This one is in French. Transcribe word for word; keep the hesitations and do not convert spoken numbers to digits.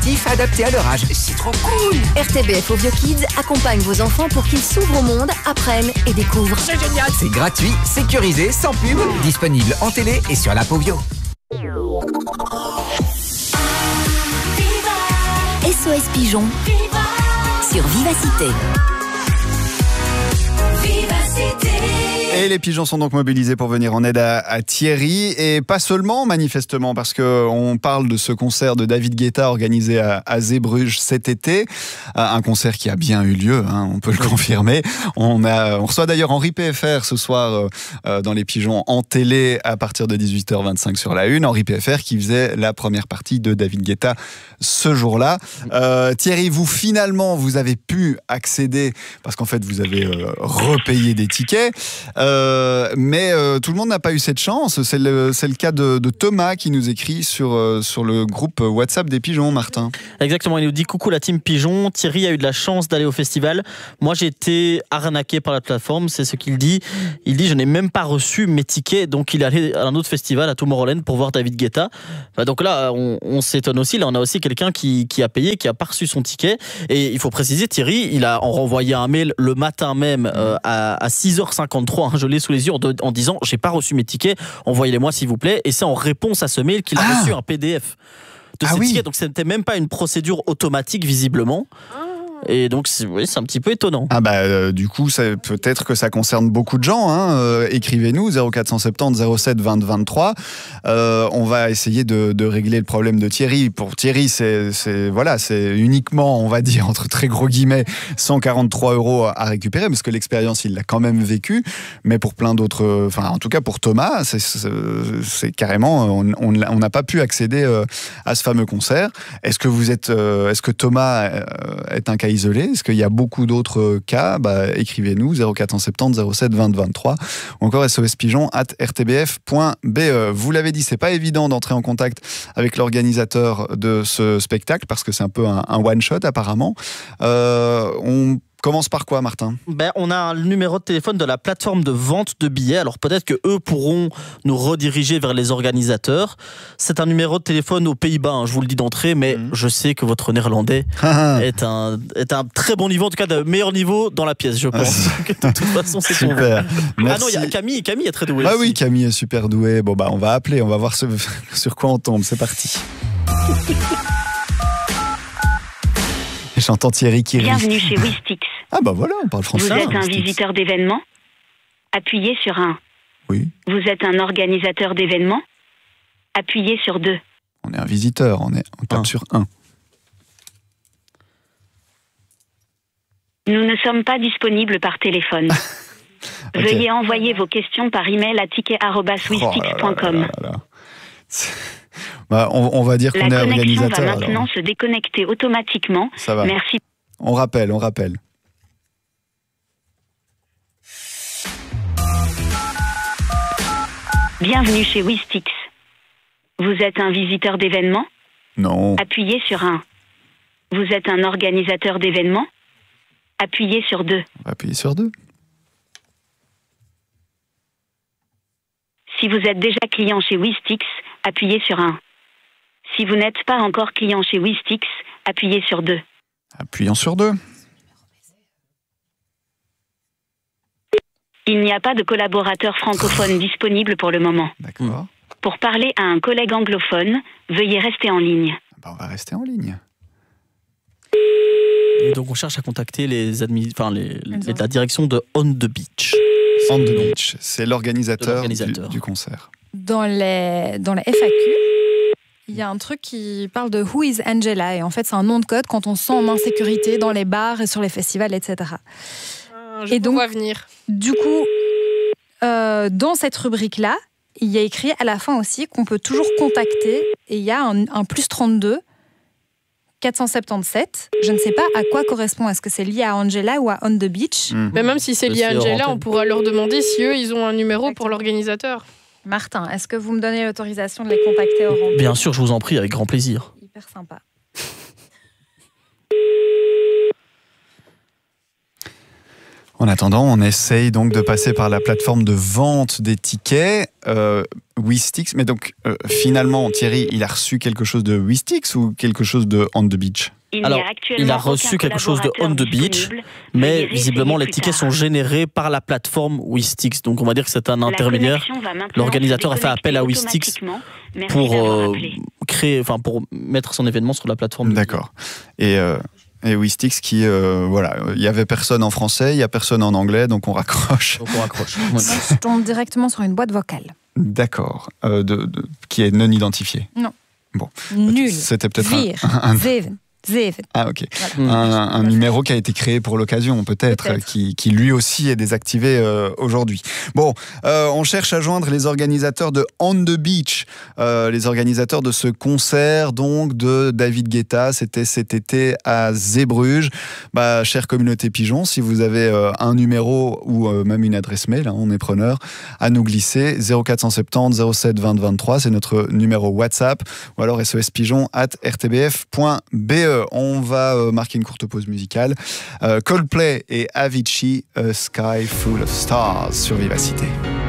adapté à leur âge. C'est trop cool. R T B F Ovio Kids accompagne vos enfants pour qu'ils s'ouvrent au monde, apprennent et découvrent. C'est génial. C'est gratuit, sécurisé, sans pub, disponible en télé et sur l'app Ovio. S O S Pigeon sur Vivacité. Vivacité. Et les pigeons sont donc mobilisés pour venir en aide à, à Thierry, et pas seulement manifestement, parce qu'on parle de ce concert de David Guetta organisé à, à Zeebruges cet été, un concert qui a bien eu lieu, hein, on peut le confirmer. On, a, on reçoit d'ailleurs Henri P F R ce soir euh, dans les pigeons en télé à partir de dix-huit heures vingt-cinq sur la une. Henri P F R qui faisait la première partie de David Guetta ce jour-là. Euh, Thierry, vous finalement vous avez pu accéder, parce qu'en fait vous avez euh, repayé des tickets. Euh, mais euh, tout le monde n'a pas eu cette chance. C'est le, c'est le cas de, de Thomas qui nous écrit sur, euh, sur le groupe WhatsApp des pigeons, Martin. Exactement, il nous dit: coucou la team pigeon, Thierry a eu de la chance d'aller au festival. Moi j'ai été arnaqué par la plateforme, c'est ce qu'il dit. Il dit: je n'ai même pas reçu mes tickets, donc il est allé à un autre festival à Tomorrowland pour voir David Guetta. Bah, donc là on, on s'étonne aussi, là on a aussi quelqu'un qui, qui a payé, qui a pas reçu son ticket. Et il faut préciser, Thierry, il a renvoyé un mail le matin même euh, à, à six heures cinquante-trois, hein, je l'ai sous les yeux, en disant: j'ai pas reçu mes tickets, envoyez-les-moi s'il vous plaît. Et c'est en réponse à ce mail qu'il a ah. reçu un P D F de ah ces oui. tickets. Donc c'était même pas une procédure automatique visiblement. Et donc c'est, oui, c'est un petit peu étonnant. Ah bah euh, du coup ça, peut-être que ça concerne beaucoup de gens, hein. euh, écrivez-nous zéro quatre cent soixante-dix zéro sept vingt vingt-trois. Euh, on va essayer de, de régler le problème de Thierry. Pour Thierry c'est, c'est, voilà, c'est uniquement, on va dire entre très gros guillemets, cent quarante-trois euros à récupérer, parce que l'expérience il l'a quand même vécue. Mais pour plein d'autres, enfin en tout cas pour Thomas, c'est, c'est, c'est carrément, on on n'a pas pu accéder euh, à ce fameux concert. Est-ce que vous êtes, euh, est-ce que Thomas euh, est un cas isolé? Est-ce qu'il y a beaucoup d'autres cas? Bah, écrivez-nous zéro quatre cent soixante-dix zéro sept vingt vingt-trois ou encore sospigeon arobase r t b f point b e. Vous l'avez dit, c'est pas évident d'entrer en contact avec l'organisateur de ce spectacle parce que c'est un peu un, un one-shot apparemment. Euh, on commence par quoi, Martin? Ben, on a le numéro de téléphone de la plateforme de vente de billets. Alors peut-être que eux pourront nous rediriger vers les organisateurs. C'est un numéro de téléphone aux Pays-Bas, hein, je vous le dis d'entrée, mais mmh. je sais que votre néerlandais est un est un très bon niveau, en tout cas de meilleur niveau dans la pièce, je pense. de toute façon, c'est super. Pour vous. Ah non, il y a Camille, Camille est très douée. Ah aussi. Oui, Camille est super douée. Bon bah on va appeler, on va voir ce, sur quoi on tombe. C'est parti. J'entends Thierry qui rit. Bienvenue chez Wistix. Ah bah voilà, on parle français. Vous êtes un Wistix. visiteur d'événements? Appuyez sur un. Oui. Vous êtes un organisateur d'événements? Appuyez sur deux. On est un visiteur, on, est, on tape un. sur un. Nous ne sommes pas disponibles par téléphone. Okay. Veuillez envoyer vos questions par email à ticket arobase wistix point com. Bah, on, on va dire qu'on est organisateur. La connexion va maintenant alors. se déconnecter automatiquement. Ça va. Merci. On rappelle, on rappelle. Bienvenue chez Wistix. Vous êtes un visiteur d'événements? Non. Appuyez sur un. Vous êtes un organisateur d'événements? Appuyez sur deux. On va appuyer sur deux. Si vous êtes déjà client chez Wistix, appuyez sur un. Si vous n'êtes pas encore client chez Wistix, appuyez sur deux. Appuyons sur deux. Il n'y a pas de collaborateur francophone disponible pour le moment. D'accord. Pour parler à un collègue anglophone, veuillez rester en ligne. Bah, on va rester en ligne. Et donc on cherche à contacter les admi- enfin les, les, la direction de On the Beach. On the Beach, c'est l'organisateur, l'organisateur. Du, du concert. Dans les, dans les F A Q, il y a un truc qui parle de Who is Angela, et en fait c'est un nom de code quand on se sent en insécurité dans les bars et sur les festivals, et cetera. Euh, je et donc, vois venir. Du coup, euh, dans cette rubrique-là, il y a écrit à la fin aussi qu'on peut toujours contacter, et il y a un, un plus trente-deux quatre cent soixante-dix-sept. Je ne sais pas à quoi correspond. Est-ce que c'est lié à Angela ou à On the Beach? mmh. Mais même si c'est lié à Angela, on pourra leur demander si eux, ils ont un numéro Exactement. Pour l'organisateur. Martin, est-ce que vous me donnez l'autorisation de les contacter au rendez-vous? Bien sûr, je vous en prie, avec grand plaisir. Hyper sympa. En attendant, on essaye donc de passer par la plateforme de vente des tickets, euh, WeStix. Mais donc, euh, finalement, Thierry, il a reçu quelque chose de WeStix ou quelque chose de On the Beach ? Il Alors, n'y a actuellement il a reçu aucun quelque chose de On the Beach, disponible. mais Veuillez visiblement, les réessayer tickets plus sont tard. générés par la plateforme WeStix. Donc, on va dire que c'est un La intermédiaire connexion va maintenant L'organisateur se a fait appel à déconnecter WeStix automatiquement. Merci pour d'avoir euh, appelé. créer, enfin pour mettre son événement sur la plateforme. D'accord. Et, euh, et WeStix qui, euh, voilà, il y avait personne en français, il y a personne en anglais, donc on raccroche. Donc on raccroche. Je tombe directement sur une boîte vocale. D'accord. Euh, de, de- qui est non identifiée. Nul. C'était peut-être Vier. un, un- Zeven. Zeven. Ah ok. Voilà. Un, un numéro qui a été créé pour l'occasion, peut-être, Peut-être. qui, qui lui aussi est désactivé euh, aujourd'hui. Bon, euh, on cherche à joindre les organisateurs de On the Beach, euh, les organisateurs de ce concert donc de David Guetta. C'était cet été à Zeebrugge. Bah, chère communauté Pigeon, si vous avez euh, un numéro ou euh, même une adresse mail, hein, on est preneur, à nous glisser zéro quatre cent soixante-dix zéro sept vingt vingt-trois, c'est notre numéro WhatsApp, ou alors sospigeon arobase r t b f point b e. On va euh, marquer une courte pause musicale. Euh, Coldplay et Avicii, A Sky Full of Stars sur Vivacité.